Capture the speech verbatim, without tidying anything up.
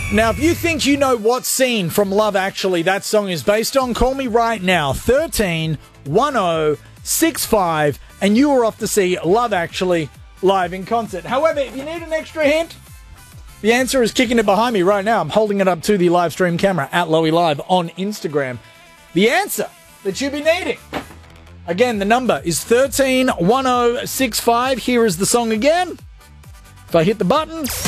Now, if you think you know what scene from Love Actually that song is based on, call me right now, thirteen one oh six five, and you are off to see Love Actually live in concert. However, if you need an extra hint, the answer is kicking it behind me right now. I'm holding it up to the live stream camera at Lowy Live on Instagram. The answer that you'll be needing, again, the number is thirteen one oh six five. Here is the song again. If I hit the button...